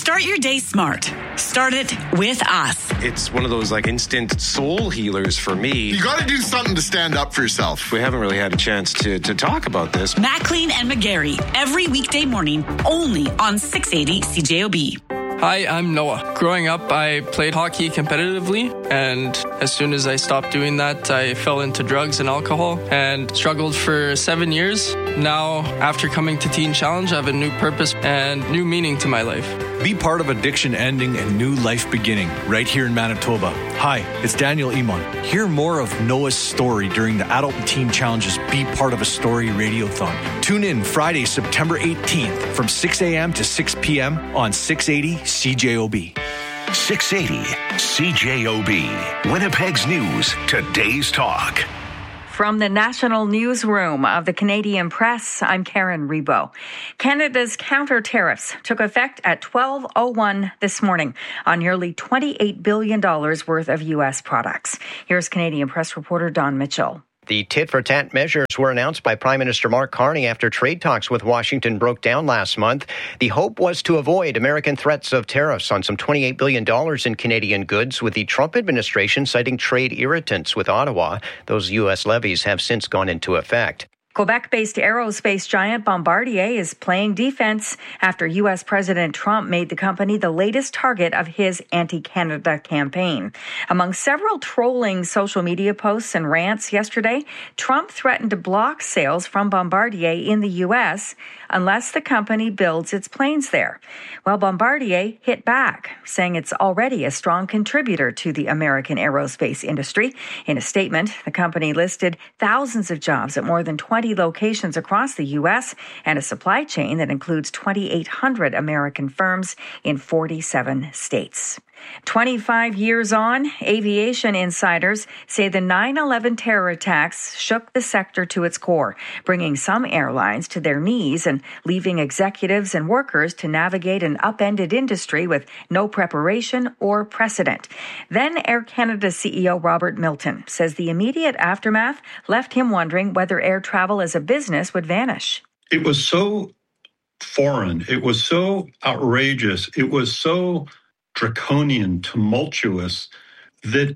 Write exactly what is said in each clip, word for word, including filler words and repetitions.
Start your day smart. Start it with us. It's one of those like instant soul healers for me. You got to do something to stand up for yourself. We haven't really had a chance to, to talk about this. Maclean and McGarry, every weekday morning, only on six eighty C J O B. Hi, I'm Noah. Growing up, I played hockey competitively, and as soon as I stopped doing that, I fell into drugs and alcohol and struggled for seven years. Now, after coming to Teen Challenge, I have a new purpose and new meaning to my life. Be part of addiction ending and new life beginning right here in Manitoba. Hi, it's Daniel Iman. Hear more of Noah's story during the Adult and Teen Challenge's Be Part of a Story Radiothon. Tune in Friday, September eighteenth from six a.m. to six p.m. on six eighty C J O B. six eighty C J O B. Winnipeg's News, today's talk. From the National Newsroom of the Canadian Press, I'm Karen Rebo. Canada's counter tariffs took effect at twelve oh one this morning on nearly twenty-eight billion dollars worth of U S products. Here's Canadian Press reporter Don Mitchell. The tit-for-tat measures were announced by Prime Minister Mark Carney after trade talks with Washington broke down last month. The hope was to avoid American threats of tariffs on some twenty-eight billion dollars in Canadian goods, with the Trump administration citing trade irritants with Ottawa. Those U S levies have since gone into effect. Quebec-based aerospace giant Bombardier is playing defense after U S President Trump made the company the latest target of his anti-Canada campaign. Among several trolling social media posts and rants yesterday, Trump threatened to block sales from Bombardier in the U S unless the company builds its planes there. Well, Bombardier hit back, saying it's already a strong contributor to the American aerospace industry. In a statement, the company listed thousands of jobs at more than twenty locations across the U S and a supply chain that includes twenty-eight hundred American firms in forty-seven states. twenty-five years on, aviation insiders say the nine eleven terror attacks shook the sector to its core, bringing some airlines to their knees and leaving executives and workers to navigate an upended industry with no preparation or precedent. Then Air Canada C E O Robert Milton says the immediate aftermath left him wondering whether air travel as a business would vanish. It was so foreign. It was so outrageous. It was so draconian, tumultuous, that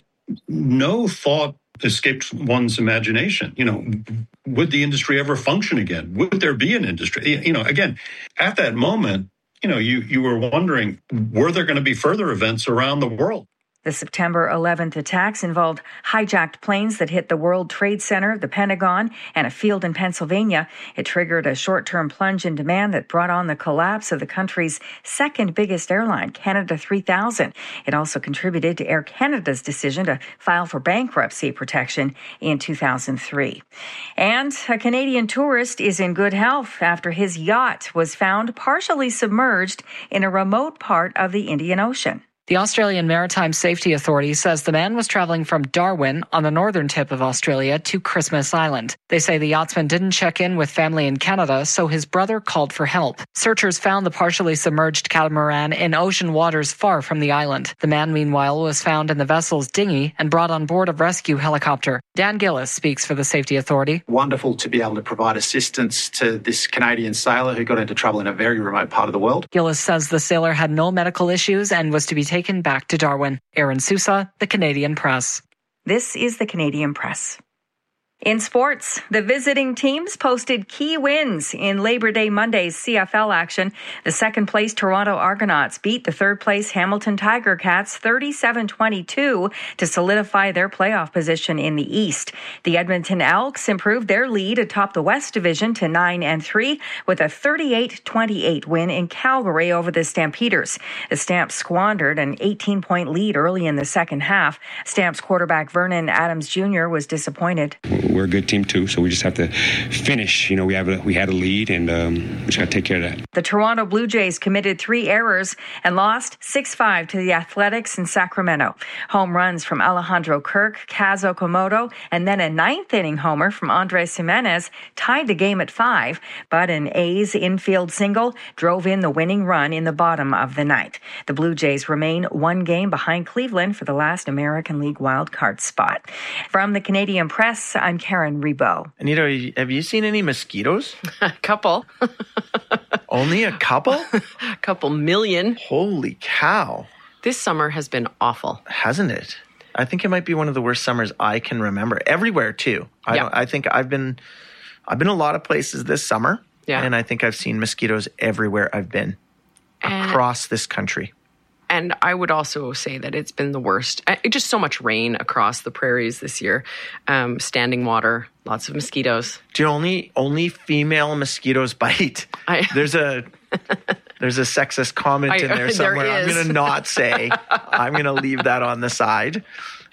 no thought escaped one's imagination. You know, would the industry ever function again? Would there be an industry? You know, again, at that moment, you know, you, you were wondering, were there going to be further events around the world? The September eleventh attacks involved hijacked planes that hit the World Trade Center, the Pentagon, and a field in Pennsylvania. It triggered a short-term plunge in demand that brought on the collapse of the country's second biggest airline, Canada three thousand. It also contributed to Air Canada's decision to file for bankruptcy protection in two thousand three. And a Canadian tourist is in good health after his yacht was found partially submerged in a remote part of the Indian Ocean. The Australian Maritime Safety Authority says the man was traveling from Darwin on the northern tip of Australia to Christmas Island. They say the yachtsman didn't check in with family in Canada, so his brother called for help. Searchers found the partially submerged catamaran in ocean waters far from the island. The man, meanwhile, was found in the vessel's dinghy and brought on board a rescue helicopter. Dan Gillis speaks for the Safety Authority. Wonderful to be able to provide assistance to this Canadian sailor who got into trouble in a very remote part of the world. Gillis says the sailor had no medical issues and was to be taken back to Darwin. Aaron Sousa, The Canadian Press. This is The Canadian Press. In sports, the visiting teams posted key wins in Labor Day Monday's C F L action. The second-place Toronto Argonauts beat the third-place Hamilton Tiger Cats thirty-seven twenty-two to solidify their playoff position in the East. The Edmonton Elks improved their lead atop the West Division to nine and three with a thirty-eight twenty-eight win in Calgary over the Stampeders. The Stamps squandered an eighteen-point lead early in the second half. Stamps quarterback Vernon Adams Junior was disappointed. We're a good team too, so we just have to finish. You know, we have a, we had a lead, and um, we just got to take care of that. The Toronto Blue Jays committed three errors and lost six five to the Athletics in Sacramento. Home runs from Alejandro Kirk, Kaz Okamoto, and then a ninth-inning homer from Andres Jimenez tied the game at five, but an A's infield single drove in the winning run in the bottom of the ninth. The Blue Jays remain one game behind Cleveland for the last American League wildcard spot. From the Canadian Press, I'm Karen Rebo. Anita, have you seen any mosquitoes? A couple. Only a couple? A couple million. Holy cow. This summer has been awful. Hasn't it? I think it might be one of the worst summers I can remember. Everywhere, too. I, yeah. don't, I think I've been, I've been a lot of places this summer. Yeah. And I think I've seen mosquitoes everywhere I've been and, across this country. And I would also say that it's been the worst. It, just so much rain across the prairies this year. Um, standing water, lots of mosquitoes. Do you know, only only female mosquitoes bite? I, there's a there's a sexist comment I, in there somewhere. There I'm going to not say. I'm going to leave that on the side.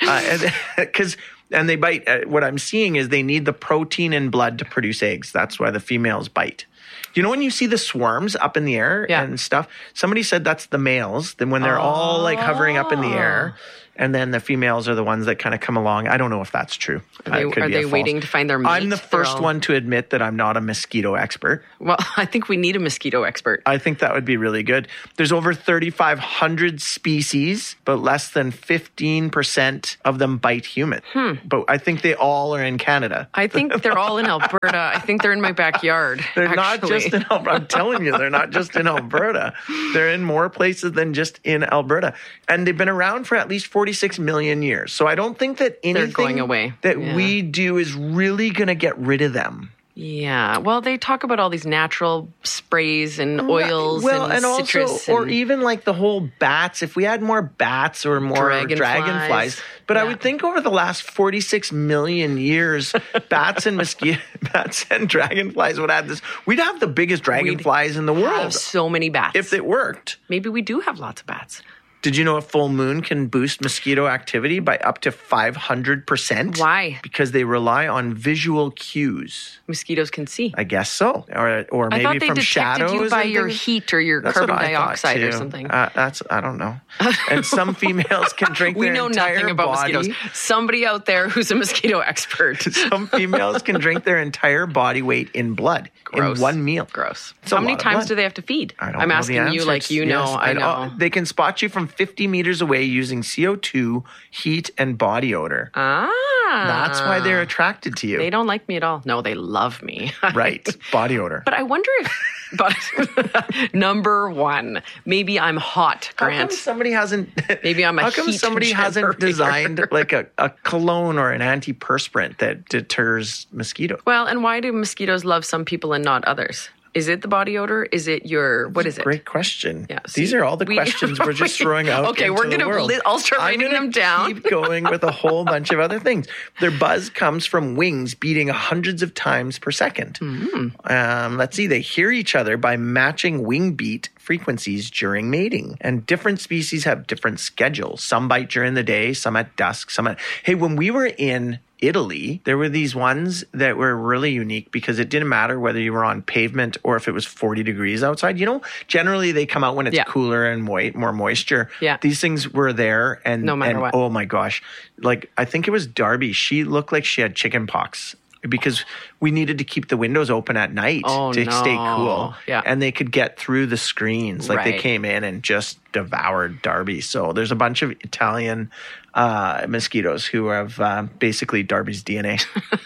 Because uh, and, and they bite. Uh, what I'm seeing is they need the protein in blood to produce eggs. That's why the females bite. You know when you see the swarms up in the air yeah. and stuff? Somebody said that's the males. Then when they're oh. all like hovering up in the air, and then the females are the ones that kind of come along. I don't know if that's true. Are they, are they waiting to find their mate? I'm the first all... one to admit that I'm not a mosquito expert. Well, I think we need a mosquito expert. I think that would be really good. There's over thirty-five hundred species, but less than fifteen percent of them bite human. Hmm. But I think they all are in Canada. I think they're all in Alberta. I think they're in my backyard. They're actually. not just in Alberta. I'm telling you, they're not just in Alberta. They're in more places than just in Alberta. And they've been around for at least forty-six million years. So I don't think that anything they're going away. that yeah. we do is really going to get rid of them. Yeah. Well, they talk about all these natural sprays and oils well, and, and citrus. Also, and or even like the whole bats. If we had more bats or more dragonflies. dragonflies. But yeah. I would think over the last forty-six million years, bats and mosquito, bats and dragonflies would have this. We'd have the biggest dragonflies We'd in the world. Have so many bats. If it worked. Maybe we do have lots of bats. Did you know a full moon can boost mosquito activity by up to five hundred percent? Why? Because they rely on visual cues. Mosquitoes can see. I guess so. Or or maybe I thought they from detected shadows. You by your things. heat or your that's carbon what I dioxide or too. something. Uh, that's I don't know. And some females can drink we their know entire nothing about body. mosquitoes. Somebody out there who's a mosquito expert. Some females can drink their entire body weight in blood Gross. in one meal. Gross. It's How many times do they have to feed? I don't I'm know asking the you like you know. Yes, I know. I, they can spot you from fifty meters away using C O two, heat, and body odor. Ah. That's why they're attracted to you. They don't like me at all. No, they love me. Right. Body odor. But I wonder if... But number one, maybe I'm hot, Grant. How come somebody hasn't... Maybe I'm a How come heat somebody generator. hasn't designed like a, a cologne or an antiperspirant that deters mosquitoes? Well, and why do mosquitoes love some people and not others? Is it the body odor? Is it your, what is it? Great question. Yeah, see, These are all the we, questions we're just throwing out okay, into we're gonna, the world. Li- I'll start writing them down. Keep going with a whole bunch of other things. Their buzz comes from wings beating hundreds of times per second. Mm-hmm. Um, let's see. They hear each other by matching wing beat frequencies during mating. And different species have different schedules. Some bite during the day, some at dusk, some at... Hey, when we were in Italy, there were these ones that were really unique because it didn't matter whether you were on pavement or if it was forty degrees outside. You know, generally they come out when it's yeah. cooler and mo- more moisture. Yeah. These things were there. And, no matter and, what. Oh my gosh. Like, I think it was Darby. She looked like she had chicken pox because we needed to keep the windows open at night oh, to no. stay cool. Yeah. And they could get through the screens. Like right. they came in and just devoured Darby. So there's a bunch of Italian uh, mosquitoes who have uh, basically Darby's D N A.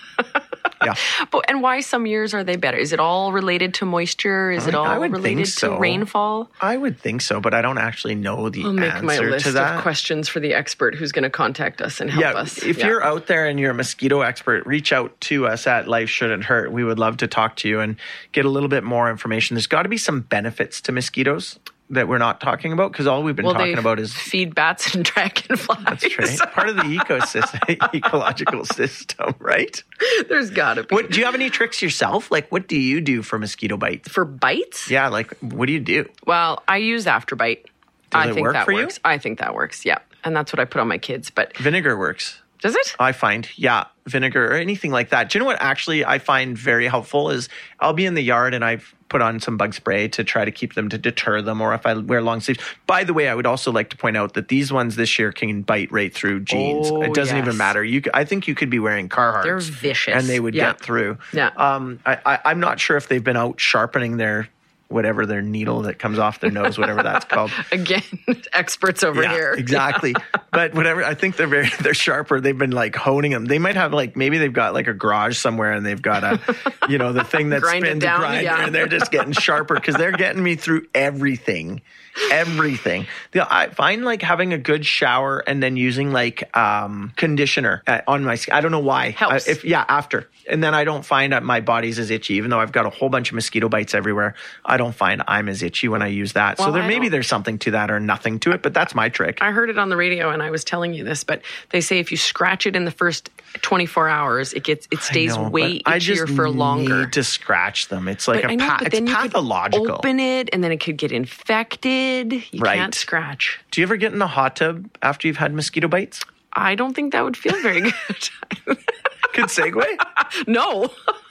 Yeah. But and why some years are they better? Is it all related to moisture? Is I, it all I would related think so. to rainfall? I would think so, but I don't actually know the I'll make answer my list to that. of questions for the expert who's going to contact us and help yeah, us. If yeah. you're out there and you're a mosquito expert, reach out to us at Life Shouldn't Hurt. We would love to talk to you and get a little bit more information. There's got to be some benefits to mosquitoes that we're not talking about because all we've been well, talking they about is feed bats and dragonflies. That's right. Part of the ecosystem, ecological system, right? There's got to be. What, do you have any tricks yourself? Like, what do you do for mosquito bites? For bites? Yeah, like, what do you do? Well, I use Afterbite. Does I it think work that for works. you? I think that works. Yeah, and that's what I put on my kids. But vinegar works. Does it? I find, yeah, vinegar or anything like that. Do you know what actually I find very helpful is I'll be in the yard and I've put on some bug spray to try to keep them, to deter them, or if I wear long sleeves. By the way, I would also like to point out that these ones this year can bite right through jeans. Oh, it doesn't yes. even matter. You, I think you could be wearing Carhartts. They're vicious. And they would yeah. get through. Yeah. Um, I, I, I'm not sure if they've been out sharpening their whatever their needle that comes off their nose, whatever that's called. Again, experts over yeah, here. Exactly. But whatever, I think they're very, they're sharper. They've been like honing them. They might have like, maybe they've got like a garage somewhere and they've got a, you know, the thing that Grind spins it down, a grinder yeah. and they're just getting sharper because they're getting me through everything. Everything. The, I find like having a good shower and then using like um, conditioner uh, on my skin. I don't know why. Helps. Uh, if yeah, after. And then I don't find that my body's as itchy, even though I've got a whole bunch of mosquito bites everywhere. I don't find I'm as itchy when I use that. Well, so there I maybe don't- there's something to that or nothing to it, but that's my trick. I heard it on the radio and I was telling you this, but they say if you scratch it in the first twenty-four hours, it gets it stays I know, way but I itchier just for longer. need to scratch them. It's like But a I know, pa- but it's then you could pathological. open it and then it could get infected. You Right. can't scratch. Do you ever get in the hot tub after you've had mosquito bites? I don't think that would feel very good. Good segue. No.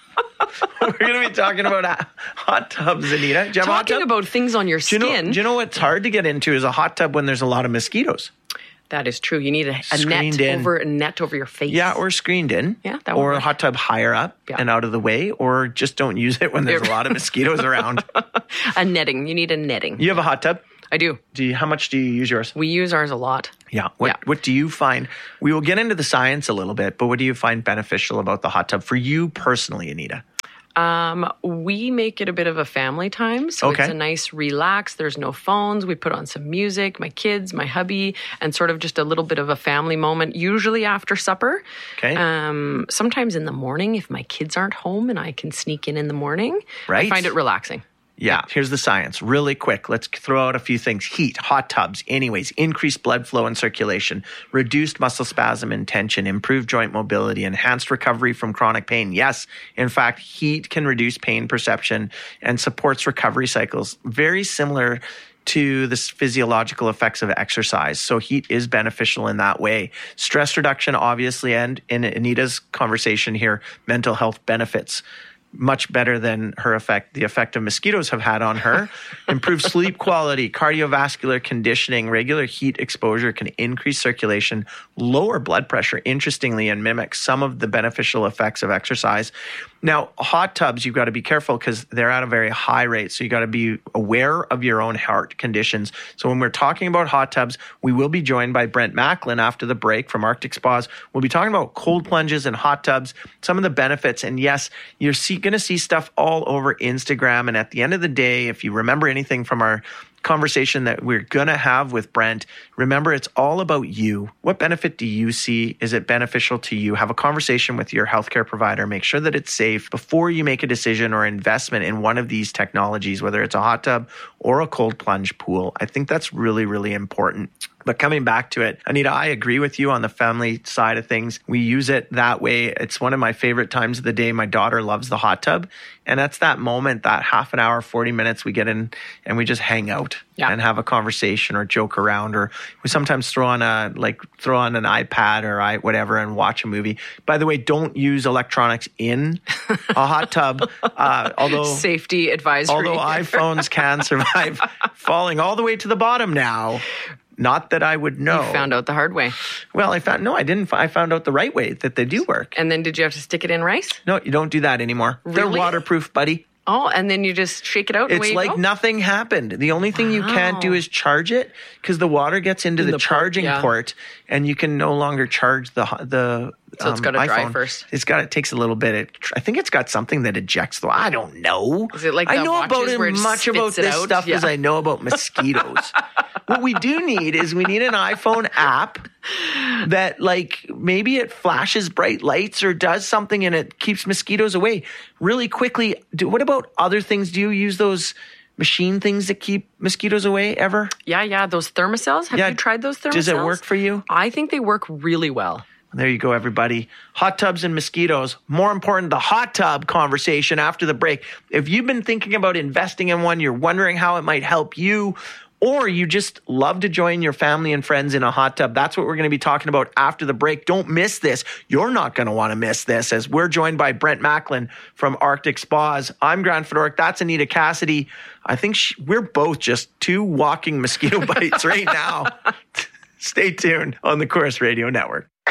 We're going to be talking about hot tubs, Anita. Do you have a hot Talking tub? about things on your Do you, skin. know, do you know what's hard to get into is a hot tub when there's a lot of mosquitoes? That is true. You need a, a net Screened in. over a net over your face. Yeah, or screened in. Yeah, that would Or a work. hot tub higher up Yeah. and out of the way, or just don't use it when there's a lot of mosquitoes around. A netting. You need a netting. You have a hot tub? I do. Do you? How much do you use yours? We use ours a lot. Yeah. What Yeah. What do you find? We will get into the science a little bit, but what do you find beneficial about the hot tub for you personally, Anita? Um, we make it a bit of a family time. So Okay. it's a nice relax. There's no phones. We put on some music, my kids, my hubby, and sort of just a little bit of a family moment, usually after supper. Okay. Um, sometimes in the morning if my kids aren't home and I can sneak in in the morning. Right. I find it relaxing. Yeah, here's the science. Really quick, let's throw out a few things. Heat, hot tubs, anyways, increased blood flow and circulation, reduced muscle spasm and tension, improved joint mobility, enhanced recovery from chronic pain. Yes, in fact, heat can reduce pain perception and supports recovery cycles. Very similar to the physiological effects of exercise. So heat is beneficial in that way. Stress reduction, obviously, and in Anita's conversation here, mental health benefits. Much better than her effect, the effect of mosquitoes have had on her. Improved sleep quality, cardiovascular conditioning, regular heat exposure can increase circulation, lower blood pressure, interestingly, and mimic some of the beneficial effects of exercise. Now, hot tubs, you've got to be careful because they're at a very high rate. So you got to be aware of your own heart conditions. So when we're talking about hot tubs, we will be joined by Brent Macklin after the break from Arctic Spas. We'll be talking about cold plunges and hot tubs, some of the benefits. And yes, you're see, going to see stuff all over Instagram. And at the end of the day, if you remember anything from our conversation that we're going to have with Brent, remember, it's all about you. What benefit do you see? Is it beneficial to you? Have a conversation with your healthcare provider. Make sure that it's safe before you make a decision or investment in one of these technologies, whether it's a hot tub or a cold plunge pool. I think that's really, really important. But coming back to it, Anita, I agree with you on the family side of things. We use it that way. It's one of my favorite times of the day. My daughter loves the hot tub. And that's that moment, that half an hour, forty minutes we get in and we just hang out yeah. and have a conversation or joke around. Or we sometimes throw on a, like throw on an iPad or I, whatever and watch a movie. By the way, don't use electronics in a hot tub. Uh, although Safety advisory. Although iPhones can survive falling all the way to the bottom now. Not that I would know. You found out the hard way. Well, I found, no, I didn't. I found out the right way, that they do work. And then did you have to stick it in rice? No, you don't do that anymore. Really? They're waterproof, buddy. Oh, and then you just shake it out and It's away like you go? nothing happened. The only thing you can't do Wow. is charge it because the water gets into In the, the port, charging yeah. port and you can no longer charge the the So it's um, gotta dry iPhone. first. It's got, it takes a little bit. It, I think it's got something that ejects the, I don't know. Is it like I the know about watches where it as just much about spits it this out? stuff Yeah. as I know about mosquitoes. What we do need is we need an iPhone app that, like, maybe it flashes bright lights or does something and it keeps mosquitoes away really quickly. Do, what about other things? Do you use those machine things that keep mosquitoes away ever? Yeah, yeah. Those thermocells. Have Yeah. you tried those thermocells? Does it work for you? I think they work really well. There you go, everybody. Hot tubs and mosquitoes. More important, the hot tub conversation after the break. If you've been thinking about investing in one, you're wondering how it might help you, or you just love to join your family and friends in a hot tub, that's what we're going to be talking about after the break. Don't miss this. You're not going to want to miss this, as we're joined by Brent Macklin from Arctic Spas. I'm Grant Fedoruk. That's Anita Cassidy. I think she, we're both just two walking mosquito bites right now. Stay tuned on the Corus Radio Network.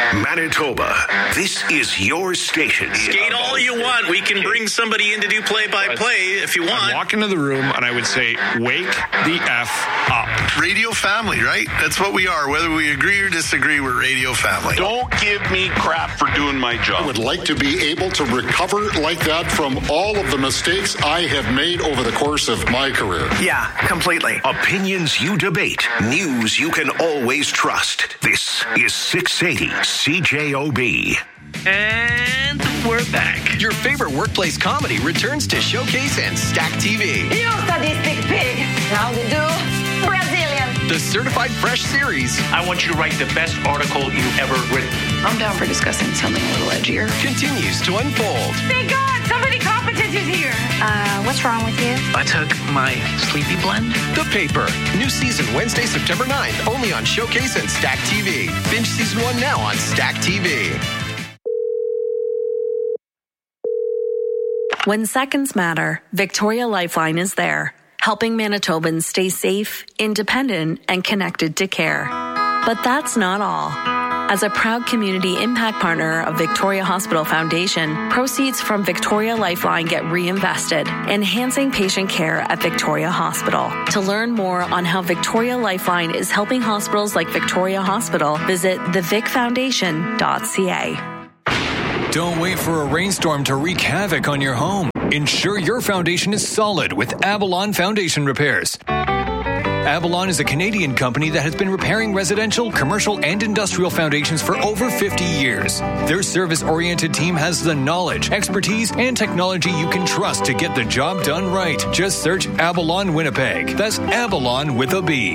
Manitoba, this is your station. Skate all you want. We can bring somebody in to do play-by-play if you want. I'd walk into the room and I would say, wake the F up. Radio family, right? That's what we are. Whether we agree or disagree, we're radio family. Don't give me crap for doing my job. I would like to be able to recover like that from all of the mistakes I have made over the course of my career. Yeah, completely. Opinions you debate. News you can always trust. This is six eighty C J O B. And we're back. Your favorite workplace comedy returns to Showcase and Stack T V. You sadistic pig. How to do? Brazilian. The Certified Fresh series. I want you to write the best article you've ever written. I'm down for discussing something a little edgier. Continues to unfold. Thank God, somebody competent is here. Uh, what's wrong with you? I took my sleepy blend. The Paper. New season Wednesday, September ninth. Only on Showcase and Stack T V. Binge season one now on Stack T V. When seconds matter, Victoria Lifeline is there, helping Manitobans stay safe, independent, and connected to care. But that's not all. As a proud community impact partner of Victoria Hospital Foundation, proceeds from Victoria Lifeline get reinvested, enhancing patient care at Victoria Hospital. To learn more on how Victoria Lifeline is helping hospitals like Victoria Hospital, visit the vic foundation dot c a. Don't wait for a rainstorm to wreak havoc on your home. Ensure your foundation is solid with Avalon Foundation Repairs. Avalon is a Canadian company that has been repairing residential, commercial, and industrial foundations for over fifty years. Their service-oriented team has the knowledge, expertise, and technology you can trust to get the job done right. Just search Avalon Winnipeg. That's Avalon with a B.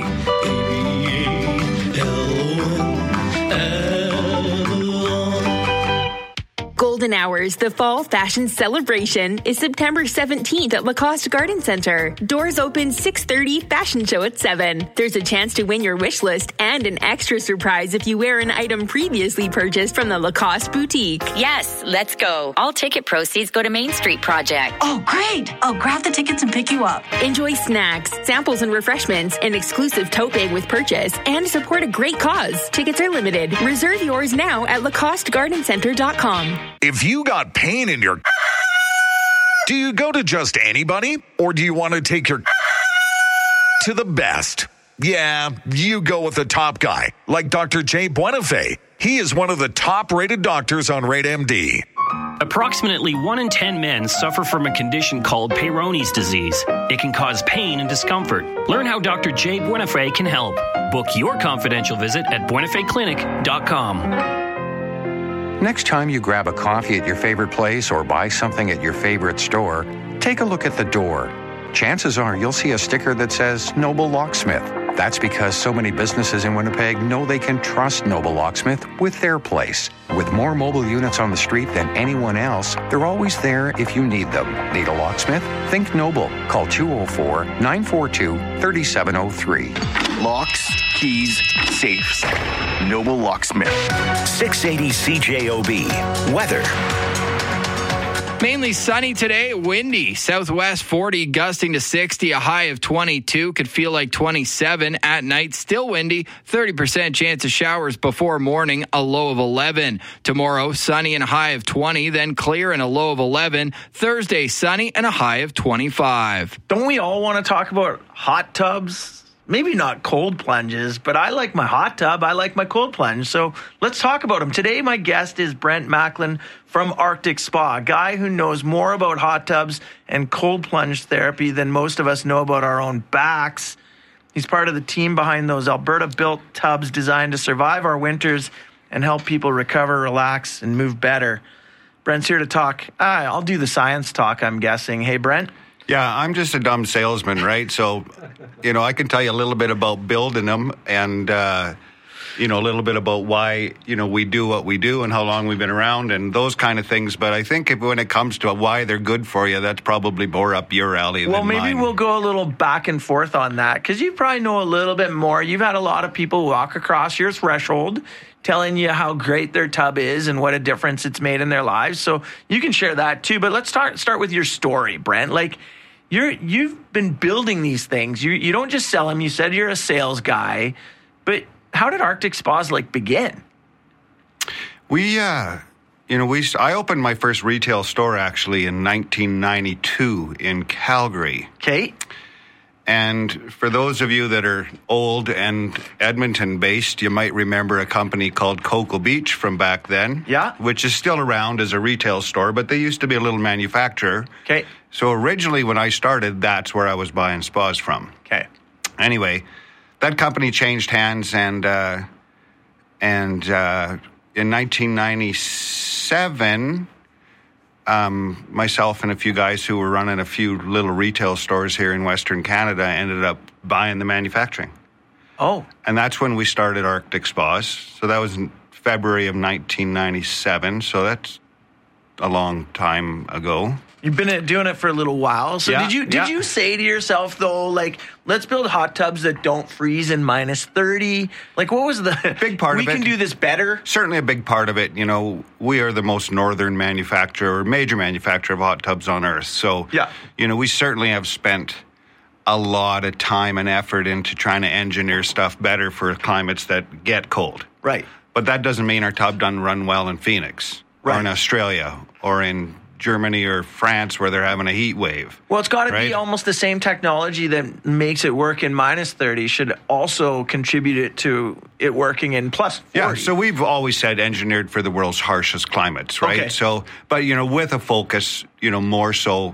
Golden Hours, the fall fashion celebration, is September seventeenth at Lacoste Garden Center. Doors open six thirty, fashion show at seven. There's a chance to win your wish list and an extra surprise if you wear an item previously purchased from the Lacoste boutique. Yes, let's go. All ticket proceeds go to Main Street Project. Oh, great. I'll grab the tickets and pick you up. Enjoy snacks, samples and refreshments, an exclusive tote bag with purchase, and support a great cause. Tickets are limited. Reserve yours now at lacoste garden center dot com. If you got pain in your... Do you go to just anybody? Or do you want to take your... to the best? Yeah, you go with the top guy, like Doctor Jay Buenafé. He is one of the top-rated doctors on Rate M D. Approximately one in ten men suffer from a condition called Peyronie's disease. It can cause pain and discomfort. Learn how Doctor Jay Buenafé can help. Book your confidential visit at buenafé clinic dot com. Next time you grab a coffee at your favorite place or buy something at your favorite store, take a look at the door. Chances are you'll see a sticker that says Noble Locksmith. That's because so many businesses in Winnipeg know they can trust Noble Locksmith with their place. With more mobile units on the street than anyone else, they're always there if you need them. Need a locksmith? Think Noble. Call two oh four, nine four two, three seven oh three. Locks, keys, safes. Noble Locksmith. six eighty C J O B. Weather. Mainly sunny today, windy. Southwest forty, gusting to sixty, a high of twenty-two. Could feel like twenty-seven at night. Still windy, thirty percent chance of showers before morning, a low of eleven. Tomorrow, sunny and a high of twenty, then clear and a low of eleven. Thursday, sunny and a high of twenty-five. Don't we all want to talk about hot tubs? Maybe not cold plunges, but I like my hot tub. I like my cold plunge. So let's talk about them. Today, my guest is Brent Macklin from Arctic Spa, a guy who knows more about hot tubs and cold plunge therapy than most of us know about our own backs. He's part of the team behind those Alberta-built tubs designed to survive our winters and help people recover, relax, and move better. Brent's here to talk. Ah, I'll do the science talk, I'm guessing. Hey, Brent? Yeah, I'm just a dumb salesman, right? So, you know, I can tell you a little bit about building them and, uh, you know, a little bit about why, you know, we do what we do and how long we've been around and those kind of things. But I think if, when it comes to why they're good for you, that's probably more up your alley well, than maybe mine. We'll go a little back and forth on that because you probably know a little bit more. You've had a lot of people walk across your threshold telling you how great their tub is and what a difference it's made in their lives. So you can share that too. But let's start start with your story, Brent. Like, You're, you've been building these things. You you don't just sell them. You said you're a sales guy. But how did Arctic Spas like begin? We, uh, you know, we. I opened my first retail store actually in nineteen ninety-two in Calgary. Okay. And for those of you that are old and Edmonton-based, you might remember a company called Cocoa Beach from back then. Yeah. Which is still around as a retail store, but they used to be a little manufacturer. Okay. So originally when I started, that's where I was buying spas from. Okay. Anyway, that company changed hands, and uh, and uh, in nineteen ninety-seven... Um, myself and a few guys who were running a few little retail stores here in Western Canada ended up buying the manufacturing. Oh. And that's when we started Arctic Spas. So that was in February of nineteen ninety-seven. So that's a long time ago. You've been doing it for a little while. So yeah, did you did yeah. you say to yourself, though, like, let's build hot tubs that don't freeze in minus thirty? Like, what was the big part we of it? We can do this better? Certainly a big part of it. You know, we are the most northern manufacturer, major manufacturer of hot tubs on earth. So, yeah. you know, we certainly have spent a lot of time and effort into trying to engineer stuff better for climates that get cold. Right. But that doesn't mean our tub doesn't run well in Phoenix right. or in Australia or in Germany or France where they're having a heat wave. Well, it's got to right? be almost the same technology that makes it work in minus thirty should also contribute it to it working in plus forty. Yeah, so we've always said engineered for the world's harshest climates, right? Okay. So, but, you know, with a focus, you know, more so